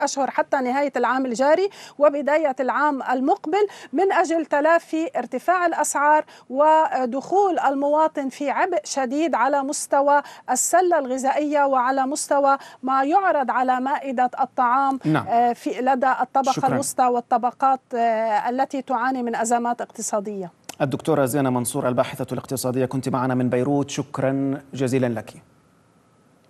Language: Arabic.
أشهر حتى نهاية العام الجاري وبداية العام المقبل، من أجل تلافي ارتفاع الأسعار ودخول المواطن في عبء شديد على مستوى السلة الغذائية وعلى مستوى ما يعرض على مائدة الطعام. نعم. في لدى الطبقة شكرا. الوسطى والطبقات التي تعاني من أزمات اقتصادية. الدكتورة زينة منصور الباحثة الاقتصادية كنت معنا من بيروت، شكرا جزيلا لك.